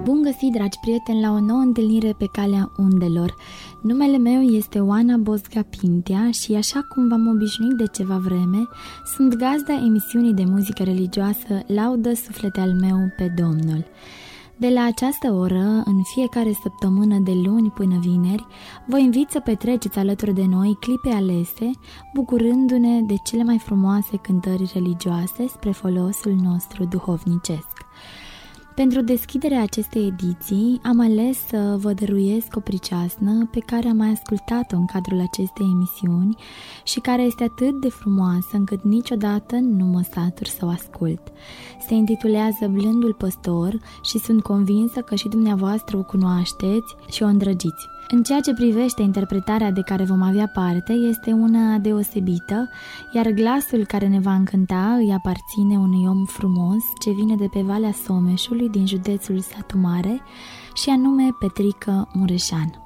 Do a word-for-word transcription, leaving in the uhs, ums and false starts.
Bun găsit, dragi prieteni, la o nouă întâlnire pe calea undelor. Numele meu este Oana Bosga Pintea și, așa cum v-am obișnuit de ceva vreme, sunt gazda emisiunii de muzică religioasă Laudă Suflete al meu pe Domnul. De la această oră, în fiecare săptămână de luni până vineri, vă invit să petreceți alături de noi clipe alese, bucurându-ne de cele mai frumoase cântări religioase spre folosul nostru duhovnicesc. Pentru deschiderea acestei ediții am ales să vă dăruiesc o priceasnă pe care am mai ascultat-o în cadrul acestei emisiuni și care este atât de frumoasă încât niciodată nu mă satur să o ascult. Se intitulează Blândul Păstor și sunt convinsă că și dumneavoastră o cunoașteți și o îndrăgiți. În ceea ce privește interpretarea de care vom avea parte, este una deosebită, iar glasul care ne va încânta îi aparține unui om frumos ce vine de pe Valea Someșului din județul Satu Mare și anume Petrică Mureșan.